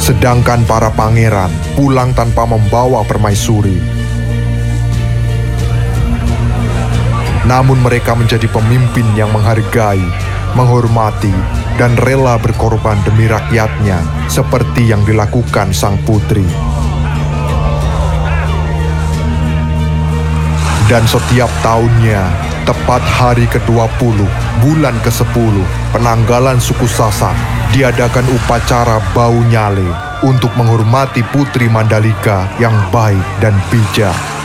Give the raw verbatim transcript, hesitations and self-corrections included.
Sedangkan para pangeran pulang tanpa membawa permaisuri. Namun mereka menjadi pemimpin yang menghargai, menghormati, dan rela berkorban demi rakyatnya, seperti yang dilakukan sang putri. Dan setiap tahunnya, tepat hari kedua puluh, bulan kesepuluh, penanggalan suku Sasak, diadakan upacara bau nyale untuk menghormati Putri Mandalika yang baik dan bijak.